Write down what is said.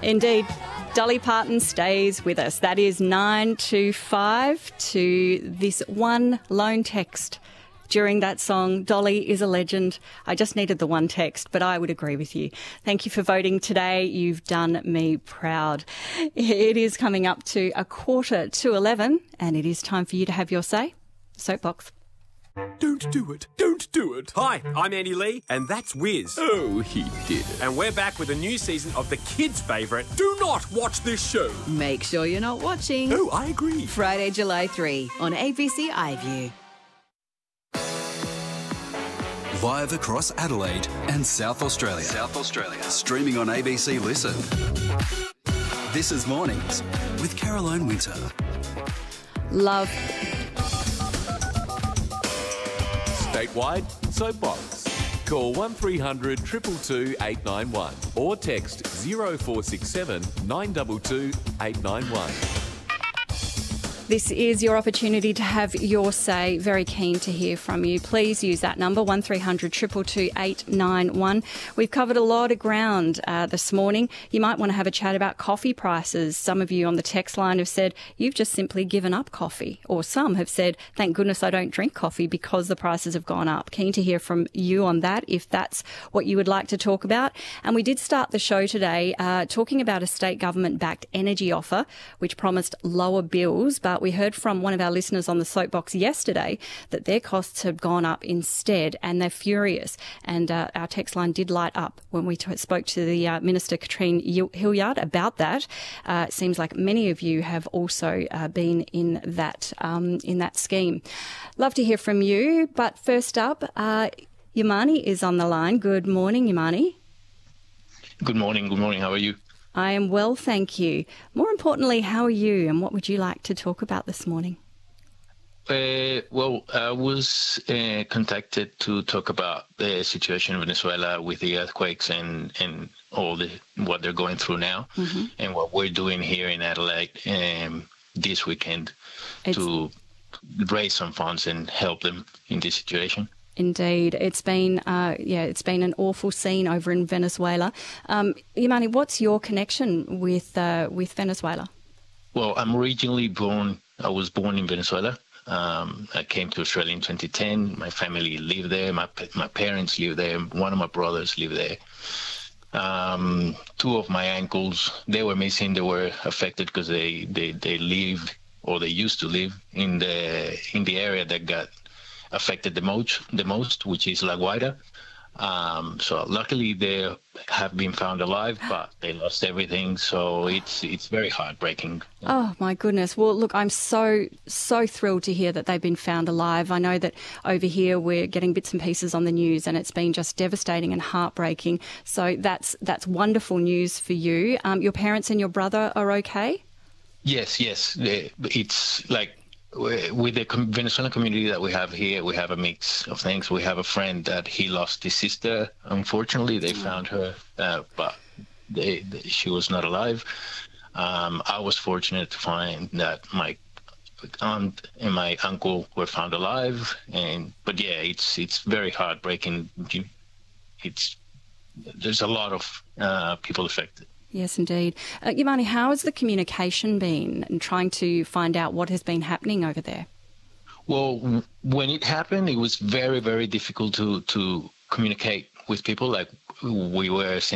Indeed. Dolly Parton stays with us. That is 925 to this one lone text. During that song, Dolly is a legend. I just needed the one text, but I would agree with you. Thank you for voting today. You've done me proud. It is coming up to 11:15, and it is time for you to have your say. Soapbox. Don't do it. Don't do it. Hi, I'm Andy Lee, and that's Wiz. Oh, he did it. And we're back with a new season of the kids' favourite, Do Not Watch This Show. Make sure you're not watching. Oh, I agree. Friday, July 3 on ABC iView. Live across Adelaide and South Australia. Streaming on ABC Listen. This is Mornings with Caroline Winter. Love. Statewide, Soapbox. Call 1300 222 891 or text 0467 922 891. This is your opportunity to have your say. Very keen to hear from you. Please use that number, 1300 222 891. We've covered a lot of ground this morning. You might want to have a chat about coffee prices. Some of you on the text line have said you've just simply given up coffee, or some have said, thank goodness I don't drink coffee because the prices have gone up. Keen to hear from you on that, if that's what you would like to talk about. And we did start the show today talking about a state government-backed energy offer which promised lower bills, but we heard from one of our listeners on the Soapbox yesterday that their costs have gone up instead, and they're furious. And our text line did light up when we spoke to the Minister, Katrine Hilliard, about that. It seems like many of you have also been in that scheme. Love to hear from you, but first up, Yamani is on the line. Good morning, Yamani. Good morning. Good morning. How are you? I am well, thank you. More importantly, how are you, and what would you like to talk about this morning? Well, I was contacted to talk about the situation in Venezuela with the earthquakes and all what they're going through now, and what we're doing here in Adelaide this weekend to raise some funds and help them in this situation. Indeed. It's been an awful scene over in Venezuela. Yamani, what's your connection with Venezuela? Well, I'm originally I was born in Venezuela. I came to Australia in 2010. My family lived there. My parents lived there. One of my brothers lived there. Two of my uncles, they were missing. They were affected because they lived, or they used to live in the area that got affected the most, which is La Guaira. So luckily they have been found alive, but they lost everything. So it's very heartbreaking. Oh my goodness. Well, look, I'm so thrilled to hear that they've been found alive. I know that over here we're getting bits and pieces on the news, and it's been just devastating and heartbreaking. So that's wonderful news for you. Your parents and your brother are okay? Yes. It's like, with the Venezuelan community that we have here, we have a mix of things. We have a friend that he lost his sister. Unfortunately, they found her, but she was not alive. I was fortunate to find that my aunt and my uncle were found alive. But yeah, it's very heartbreaking. There's a lot of people affected. Yes, indeed. Yamani, how has the communication been in trying to find out what has been happening over there? Well, when it happened, it was very, very difficult to communicate with people. Like, we were